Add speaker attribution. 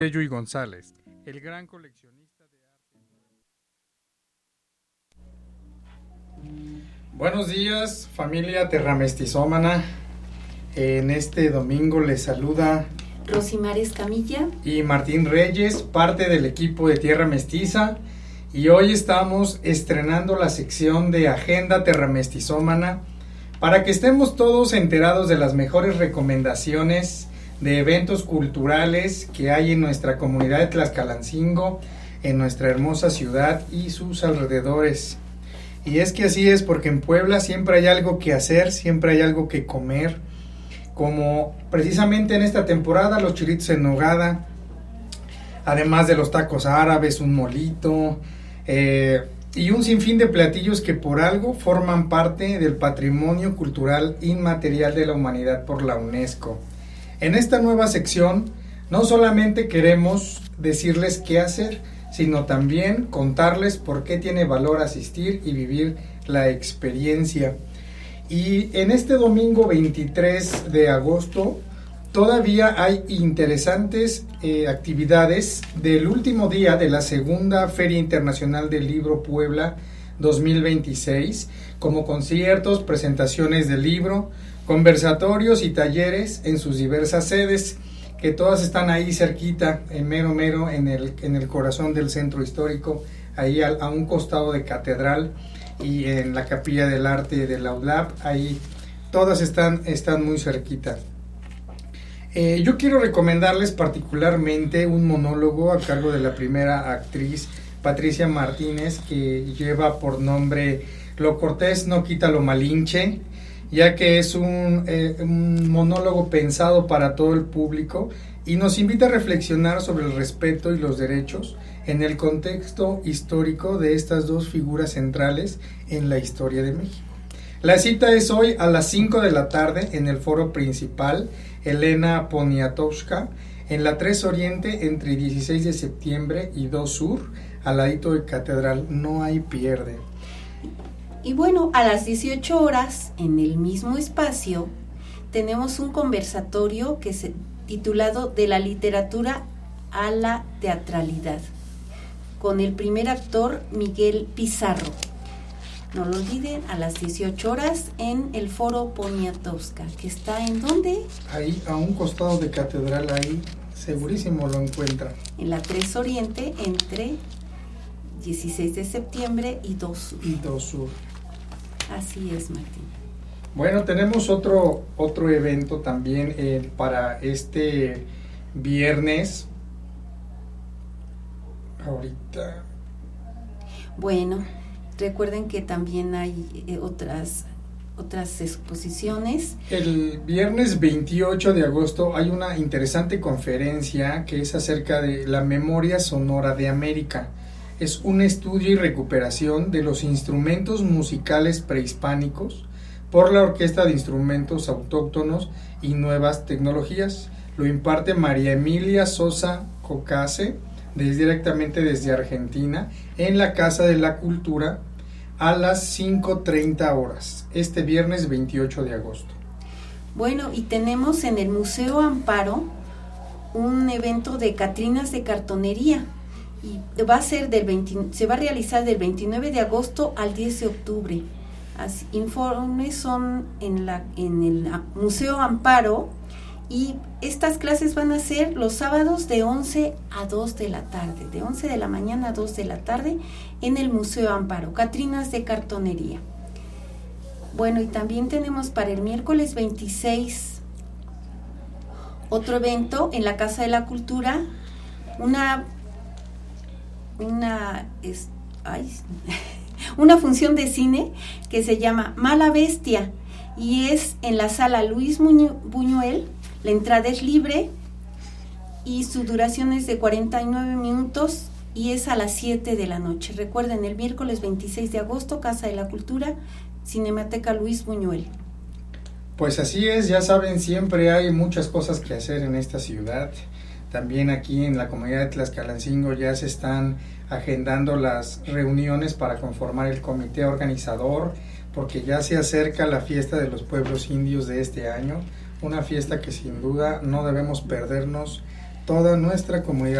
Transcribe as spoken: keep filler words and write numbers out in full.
Speaker 1: Bello y González, el gran coleccionista de arte. Buenos días, familia terramestizómana. En este domingo les saluda
Speaker 2: Rosimar Escamilla
Speaker 1: y Martín Reyes, parte del equipo de Tierra Mestiza. Y hoy estamos estrenando la sección de Agenda Terramestizómana para que estemos todos enterados de las mejores recomendaciones de eventos culturales que hay en nuestra comunidad de Tlaxcalancingo, en nuestra hermosa ciudad y sus alrededores. Y es que así es, porque en Puebla siempre hay algo que hacer, siempre hay algo que comer, como precisamente en esta temporada los chilitos en nogada, además de los tacos árabes, un molito, eh, y un sinfín de platillos que por algo forman parte del patrimonio cultural inmaterial de la humanidad por la UNESCO. En esta nueva sección no solamente queremos decirles qué hacer, sino también contarles por qué tiene valor asistir y vivir la experiencia. Y en este domingo veintitrés de agosto todavía hay interesantes eh, actividades del último día de la segunda Feria Internacional del Libro Puebla dos mil veintiséis, como conciertos, presentaciones del libro, conversatorios y talleres en sus diversas sedes, que todas están ahí cerquita, en mero mero en el, en el corazón del centro histórico, ahí a, a un costado de Catedral y en la Capilla del Arte de la U D L A P, ahí todas están, están muy cerquita. Eh, yo quiero recomendarles particularmente un monólogo a cargo de la primera actriz, Patricia Martínez, que lleva por nombre Lo cortés no quita lo malinche, ya que es un, eh, un monólogo pensado para todo el público y nos invita a reflexionar sobre el respeto y los derechos en el contexto histórico de estas dos figuras centrales en la historia de México. La cita es hoy a las cinco de la tarde en el foro principal Elena Poniatowska, en la tres Oriente, entre dieciséis de septiembre y dos Sur, al ladito de Catedral. No hay pierde.
Speaker 2: Y bueno, a las dieciocho horas, en el mismo espacio, tenemos un conversatorio que se titulado De la literatura a la teatralidad, con el primer actor Miguel Pizarro. No lo olviden, a las dieciocho horas en el foro Poniatowska, que está ¿en dónde?
Speaker 1: Ahí, a un costado de Catedral, ahí segurísimo lo encuentran.
Speaker 2: En la tres Oriente, entre dieciséis de septiembre y dos Sur.
Speaker 1: Y dos Sur.
Speaker 2: Así es, Martín.
Speaker 1: Bueno, tenemos otro, otro evento también eh, para este viernes. Ahorita.
Speaker 2: Bueno, recuerden que también hay eh, otras, otras exposiciones.
Speaker 1: El viernes veintiocho de agosto hay una interesante conferencia que es acerca de la memoria sonora de América. Es un estudio y recuperación de los instrumentos musicales prehispánicos por la Orquesta de Instrumentos Autóctonos y Nuevas Tecnologías. Lo imparte María Emilia Sosa Cocase, desde, directamente desde Argentina, en la Casa de la Cultura, a las cinco treinta horas, este viernes veintiocho de agosto.
Speaker 2: Bueno, y tenemos en el Museo Amparo un evento de Catrinas de cartonería. Y va a ser del veinte, se va a realizar del veintinueve de agosto al diez de octubre. Así, informes son en la en el Museo Amparo, y estas clases van a ser los sábados de once a dos de la tarde, de once de la mañana a dos de la tarde en el Museo Amparo, Catrinas de cartonería. Bueno, y también tenemos para el miércoles veintiséis otro evento en la Casa de la Cultura, una una es, ay, una función de cine que se llama Mala Bestia, y es en la sala Luis Buñuel. La entrada es libre y su duración es de cuarenta y nueve minutos y es a las siete de la noche. Recuerden, el miércoles veintiséis de agosto, Casa de la Cultura, Cinemateca Luis Buñuel.
Speaker 1: Pues así es, ya saben, siempre hay muchas cosas que hacer en esta ciudad. También aquí en la comunidad de Tlaxcalancingo ya se están agendando las reuniones para conformar el comité organizador, porque ya se acerca la fiesta de los pueblos indios de este año, una fiesta que sin duda no debemos perdernos toda nuestra comunidad